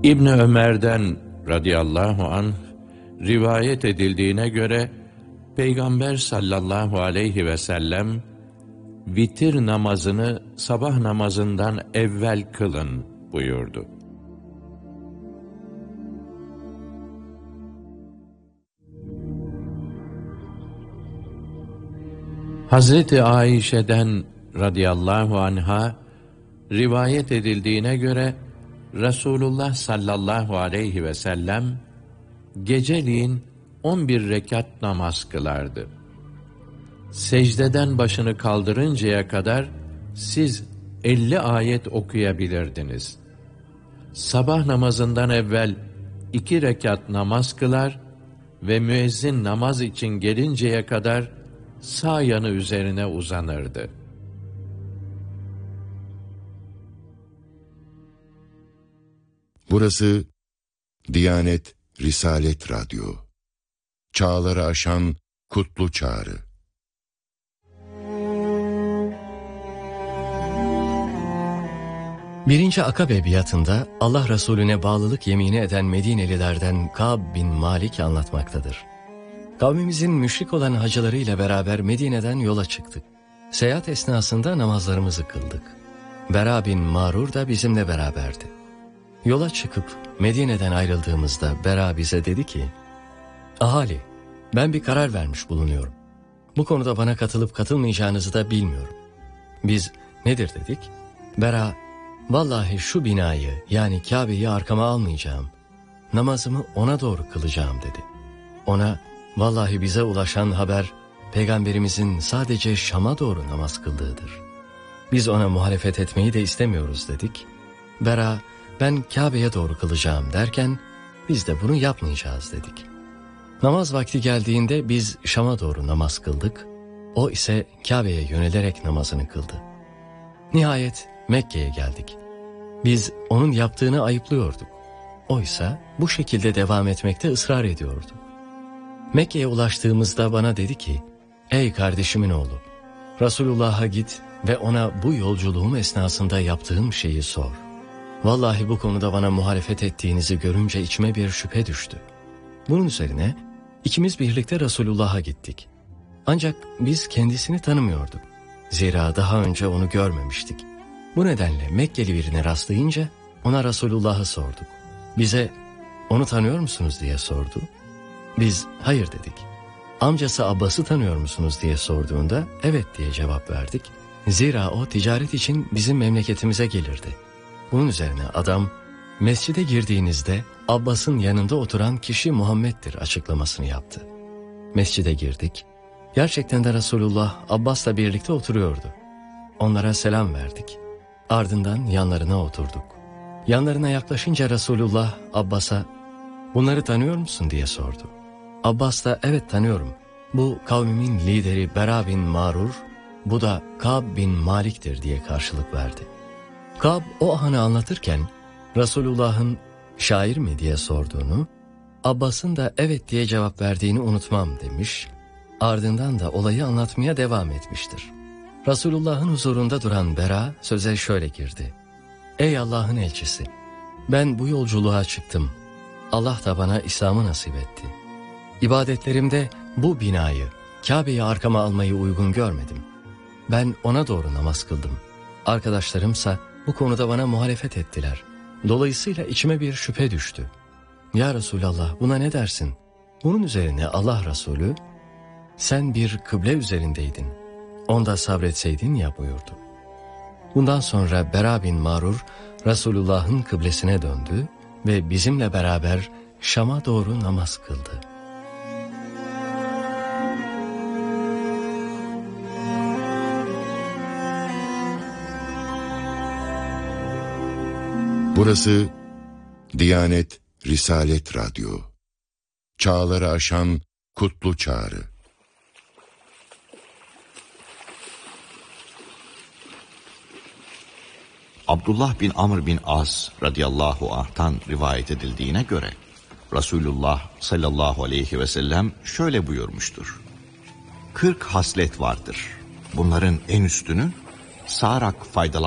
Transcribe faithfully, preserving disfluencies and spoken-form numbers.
İbn Ömer'den radıyallahu anh rivayet edildiğine göre Peygamber sallallahu aleyhi ve sellem vitir namazını sabah namazından evvel kılın buyurdu. Hazreti Ayşe'den radıyallahu anha rivayet edildiğine göre Resulullah sallallahu aleyhi ve sellem geceliğin on bir rekat namaz kılardı. Secdeden başını kaldırıncaya kadar siz elli ayet okuyabilirdiniz. Sabah namazından evvel iki rekat namaz kılar ve müezzin namaz için gelinceye kadar sağ yanı üzerine uzanırdı. Burası Diyanet Risalet Radyo. Çağları aşan kutlu çağrı. Birinci Akabe biatında Allah Resulüne bağlılık yemini eden Medinelilerden Kâb bin Malik anlatmaktadır. Kavmimizin müşrik olan hacılarıyla beraber Medine'den yola çıktık. Seyahat esnasında namazlarımızı kıldık. Bera bin Marur da bizimle beraberdi. Yola çıkıp Medine'den ayrıldığımızda Bera bize dedi ki, "Ahali, ben bir karar vermiş bulunuyorum. Bu konuda bana katılıp katılmayacağınızı da bilmiyorum." Biz, "Nedir?" dedik. Bera, "Vallahi şu binayı yani Kabe'yi arkama almayacağım. Namazımı ona doğru kılacağım." dedi. Ona, "Vallahi bize ulaşan haber Peygamberimizin sadece Şam'a doğru namaz kıldığıdır. Biz ona muhalefet etmeyi de istemiyoruz." dedik. Bera, "Ben Kabe'ye doğru kılacağım." derken biz de bunu yapmayacağız dedik. Namaz vakti geldiğinde biz Şam'a doğru namaz kıldık. O ise Kabe'ye yönelerek namazını kıldı. Nihayet Mekke'ye geldik. Biz onun yaptığını ayıplıyorduk. Oysa bu şekilde devam etmekte ısrar ediyordu. Mekke'ye ulaştığımızda bana dedi ki, "Ey kardeşimin oğlu, Resulullah'a git ve ona bu yolculuğum esnasında yaptığım şeyi sor. Vallahi bu konuda bana muhalefet ettiğinizi görünce içime bir şüphe düştü." Bunun üzerine ikimiz birlikte Resulullah'a gittik. Ancak biz kendisini tanımıyorduk. Zira daha önce onu görmemiştik. Bu nedenle Mekkeli birine rastlayınca ona Resulullah'ı sorduk. Bize, "Onu tanıyor musunuz?" diye sordu. Biz, "Hayır." dedik. Amcası Abbas'ı tanıyor musunuz diye sorduğunda, "Evet." diye cevap verdik. Zira o ticaret için bizim memleketimize gelirdi. Bunun üzerine adam, "Mescide girdiğinizde Abbas'ın yanında oturan kişi Muhammed'dir" açıklamasını yaptı. Mescide girdik. Gerçekten de Resulullah Abbas'la birlikte oturuyordu. Onlara selam verdik. Ardından yanlarına oturduk. Yanlarına yaklaşınca Resulullah Abbas'a, "Bunları tanıyor musun?" diye sordu. Abbas da, "Evet, tanıyorum. Bu kavmimin lideri Bera bin Marur, bu da Kâb bin Malik'tir" diye karşılık verdi. Kâb o anı anlatırken Resulullah'ın "Şair mi?" diye sorduğunu, Abbas'ın da "Evet" diye cevap verdiğini unutmam demiş. Ardından da olayı anlatmaya devam etmiştir. Resulullah'ın huzurunda duran Bera söze şöyle girdi. "Ey Allah'ın elçisi, ben bu yolculuğa çıktım. Allah da bana İslam'ı nasip etti. İbadetlerimde bu binayı, Kabe'yi arkama almayı uygun görmedim. Ben ona doğru namaz kıldım. Arkadaşlarımsa bu konuda bana muhalefet ettiler. Dolayısıyla içime bir şüphe düştü. Ya Resulallah, buna ne dersin?" Bunun üzerine Allah Resulü, "Sen bir kıble üzerindeydin. Onda sabretseydin ya" buyurdu. Bundan sonra Bera bin Marur Resulullah'ın kıblesine döndü ve bizimle beraber Şam'a doğru namaz kıldı. Burası Diyanet Risalet Radyo. Çağları aşan kutlu çağrı. Abdullah bin Amr bin As radıyallahu anh'tan rivayet edildiğine göre Resulullah sallallahu aleyhi ve sellem şöyle buyurmuştur. Kırk haslet vardır. Bunların en üstünü sağarak faydalanmak